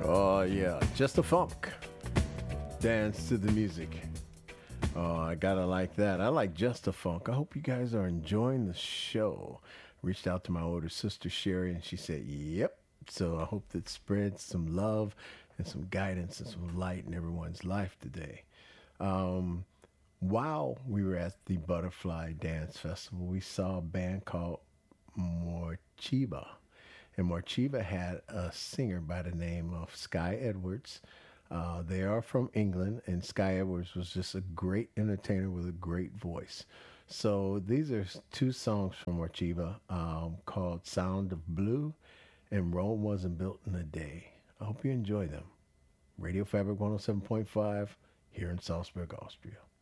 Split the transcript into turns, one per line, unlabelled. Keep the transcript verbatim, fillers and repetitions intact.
Oh, yeah. Just the funk. Dance to the music. Oh, I gotta like that. I like Just the Funk. I hope you guys are enjoying the show. Reached out to my older sister Sherry, and she said, "Yep." So I hope that spreads some love and some guidance and some light in everyone's life today. Um, while we were at the Butterfly Dance Festival, we saw a band called Morchiba. And Morchiba had a singer by the name of Sky Edwards. Uh, they are from England, and Sky Edwards was just a great entertainer with a great voice. So these are two songs from Morchiba um, called Sound of Blue and Rome Wasn't Built in a Day. I hope you enjoy them. Radio Fabric one oh seven point five here in Salzburg, Austria.